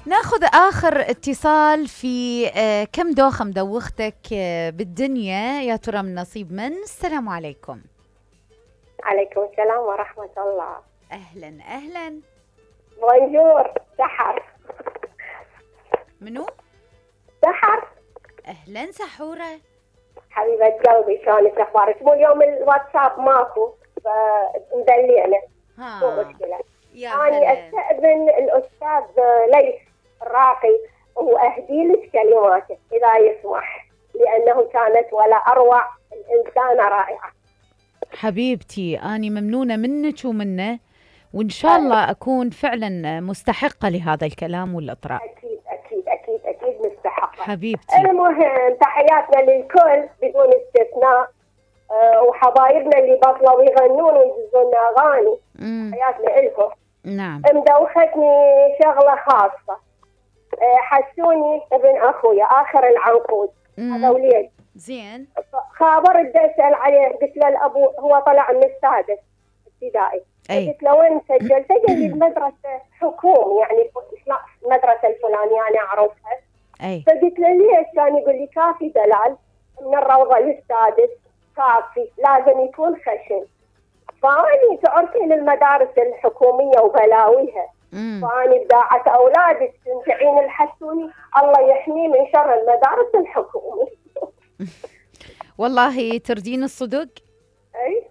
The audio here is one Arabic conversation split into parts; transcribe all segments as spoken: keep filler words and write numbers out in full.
ناخذ آخر اتصال في آه كم دوخة مدوختك آه بالدنيا يا ترى من نصيب من؟ السلام عليكم. عليكم السلام ورحمة الله. أهلا أهلا. بونجور. سحر. منو؟ سحر. أهلا سحورة حبيبة قلبي، شلونك أخبارك؟ مو اليوم الواتساب ماكو فمدلينا. مو مشكلة. أنا أستأذن الأستاذ ليث الراقي وأهدي لك كلماته إذا يسمح، لأنه كانت ولا أروع، الإنسانة رائعة. حبيبتي أنا ممنونة منك ومنه، وإن شاء الله أكون فعلا مستحقة لهذا الكلام والإطراء. أكيد أكيد أكيد أكيد مستحقة حبيبتي. المهم تحياتنا للكل بدون استثناء، أه وحبايبنا اللي بطلوا يغنون ويجزون أغاني، تحياتنا لكم. نعم. مدوختني شغلة خاصة، أه حسوني ابن أخويا آخر العنقود، هذا وليد. زين. خابر بدي أسأل عليه، قلت له الأبو هو طلع من السادس ابتدائي، قلت له وين سجلت؟ قال لي بمدرسة حكومي، يعني المدرسة الفلانية أنا أعرفها. أي. فقلت له ليش؟ كان يقول لي كافي دلال من الروضة للسادس، كافي لازم يكون خشن. فاني تعرفين المدارس الحكومية وبلاويها، فاني بداعة أولادك تنجعين الحسوني، الله يحميه من شر المدارس الحكومية. والله تردين الصدق؟ أي.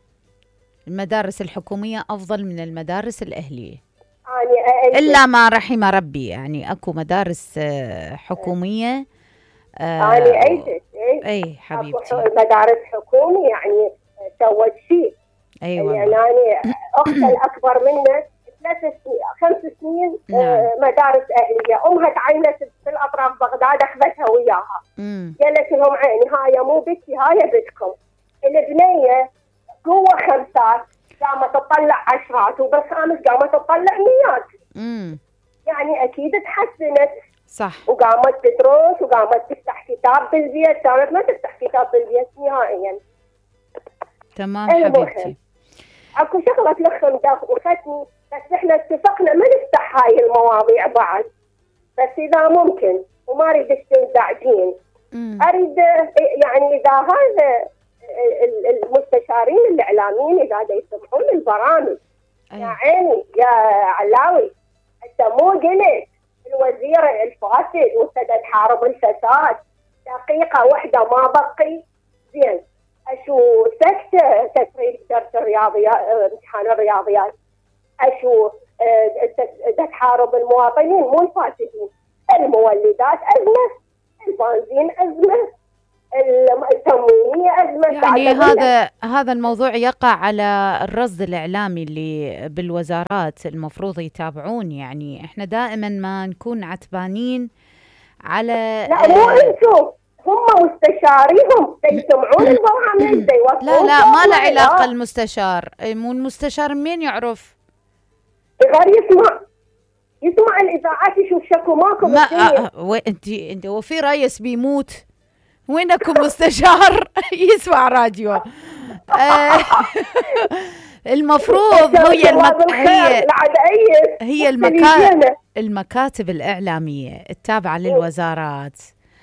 المدارس الحكومية أفضل من المدارس الأهلية، يعني إلا ما رحم ربي، يعني أكو مدارس حكومية. آه أنا أيدت. أي حبيبتي. مدارس حكومي يعني سوت شيء. أي والله. يعني أنا أختي الأكبر منه ثلاث سنين خمس سنين آه مدارس أهلية، أمها تعينت في الأطراف بغداد أخذتها وياها. قالت لهم عيني هاي مو بنتي هاي بنتكم. البنية قوة خمسات قامت تطلع عشرات، وبالخامس قامت تطلع ميات. امم يعني أكيد تحسنت. صح. وقامت تدرس وقامت تفتح كتاب بالبيت، كانت ما تفتح كتاب بالبيت نهائيا. تمام حبيبتي. اكو شغله تلخم دوختني، بس احنا اتفقنا ما نفتح هاي المواضيع بعد، بس اذا ممكن وما اريد تنزعجين، اريد يعني اذا هذا المستشارين الاعلاميين اذا يسمعون البرامج. أيه. يا عيني يا علاوي، انت مو قلت الوزير الفاسد وابتدى تحارب الفساد، دقيقه واحده ما بقي. زين اشو سكته تسريب درس الرياضيات، امتحان الرياضيات، اشو أه تحارب المواطنين مو الفاسدين. المولدات ازمه، البنزين ازمه، التموينيه ازمه. يعني هذا هذا الموضوع يقع على الرصد الاعلامي اللي بالوزارات المفروض يتابعون. يعني احنا دائما ما نكون عتبانين على لا مو انتم، هم مستشاريهم يسمعون البرامج يوصلون. لا لا ما له علاقه المستشار، مو المستشار مين يعرف؟ غير يسمع يسمع الاذاعات يشوف شكو ماكو ما أه انت انت وفي رئيس بيموت وينكم مستشار يسمع راديو؟ آه المفروض هي المك... هي هي المكا... المكاتب الإعلامية التابعة للوزارات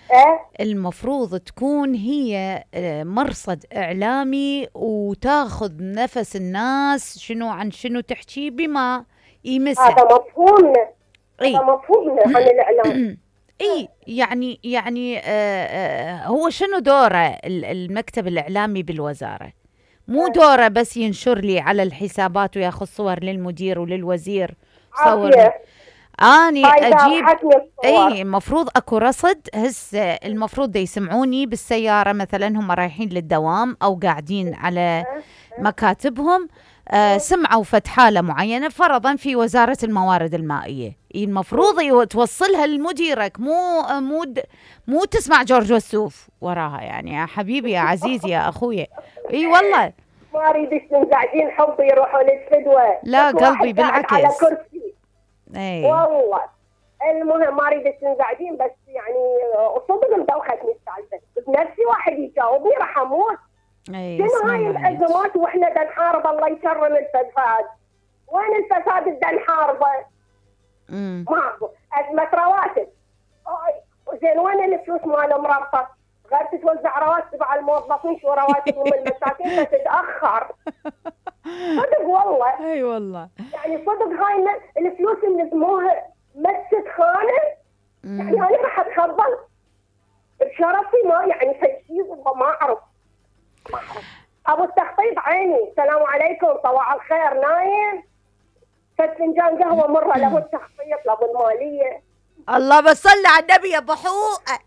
المفروض تكون هي مرصد إعلامي وتاخذ نفس الناس شنو عن شنو تحكي بما يمسها. هذا مفهومنا. هذا مفهومنا عن الإعلام. اي يعني يعني آه آه هو شنو دوره المكتب الإعلامي بالوزارة؟ مو دوره بس ينشر لي على الحسابات وياخذ صور للمدير وللوزير صور. اني اجيب اي المفروض اكو رصد. هسه المفروض يسمعوني بالسيارة مثلا هم رايحين للدوام او قاعدين على مكاتبهم، آه سمعوا فتحالة معينة فرضا في وزارة الموارد المائية، المفروض توصلها لمديرك، مو مو مو تسمع جورج وسوف وراها. يعني يا حبيبي يا عزيزي يا اخويا. اي والله ما اريدش تنزعجين حبي يروحوا للفدوى. لا قلبي بالعكس على كرسي. اي والله المهم ما اريد تنزعجين، بس يعني صدق مدوختني السالفه بنفسي. واحد يجاوبني راح اموت. شنو هاي الازمات واحنا دا نحارب الله يكرم الفساد؟ وين الفساد دا نحاربه؟ ماكو أزمة رواتب. زين وين الفلوس مال مربطة؟ غير تتوزع رواتب على الموظفين، شو رواتبهم المساكين تتأخر. صدق والله. اي والله. يعني صدق هاي الفلوس اللي سموها مسة خانة، يعني أنا راح أتخبل بشرفي، ما يعني شيء ما أعرف ما أعرف. أبو التخطيط عيني، السلام عليكم، صباح الخير، نايم فت فنجان قهوة مرة له التخطيط له المالية. الله بصلي على النبي يا بحوقة.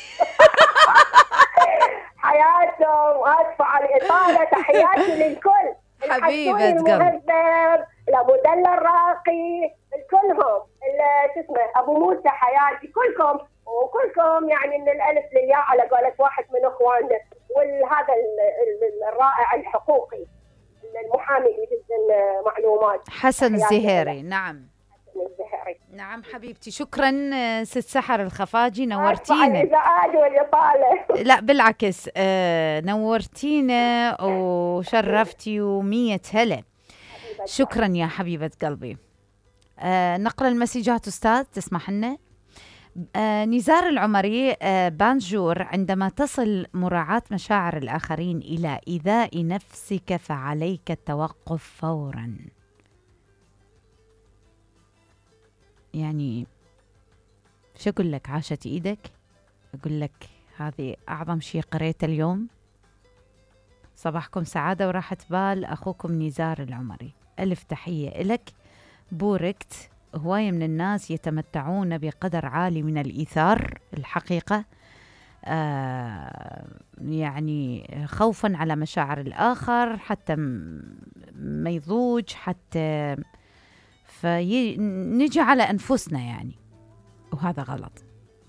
حياتهم، اسفه على الاطاله، تحياتي للكل. حبيبه قلبي. المهذب، الابو دلة الراقي، كلهم، شو اسمه ابو موسى، حياتي كلكم وكلكم، يعني من الالف للياء على قولة واحد من اخواننا، وهذا الرائع الحقوقي المحامي اللي يدز المعلومات حسن الزهيري. نعم الزهري. نعم حبيبتي، شكرا ست سحر الخفاجي، نورتينا. الإزعاج والإطالة. لا بالعكس، آه نورتينا وشرفتي ومية هلا. شكرا يا حبيبة قلبي. آه نقرأ المسجات أستاذ تسمح لنا. آه نزار العمري، آه بانجور، عندما تصل مراعاة مشاعر الآخرين إلى إيذاء نفسك فعليك التوقف فورا. يعني شو أقول لك، عاشت إيدك. أقول لك هذه أعظم شيء قريته اليوم. صباحكم سعادة وراحة بال، أخوكم نزار العمري. ألف تحية إلك. بوركت. هواية من الناس يتمتعون بقدر عالي من الإيثار الحقيقة، آه يعني خوفا على مشاعر الآخر، حتى ما يضوج، حتى فنجي على أنفسنا يعني، وهذا غلط.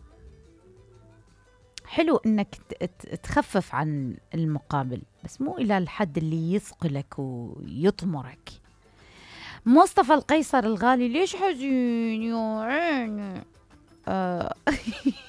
حلو إنك تخفف عن المقابل، بس مو إلى الحد اللي يثقلك ويطمرك. مصطفى القيصر الغالي، ليش حزين يا عيني؟ آه